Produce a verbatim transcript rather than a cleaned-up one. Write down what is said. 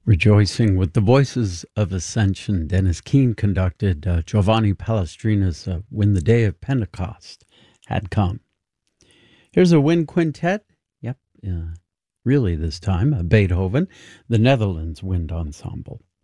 Rejoicing with the Voices of Ascension, Dennis Keane conducted uh, Giovanni Palestrina's uh, When the Day of Pentecost Had Come. Here's a wind quintet. Yep, uh, really this time, uh, Beethoven, the Netherlands Wind Ensemble.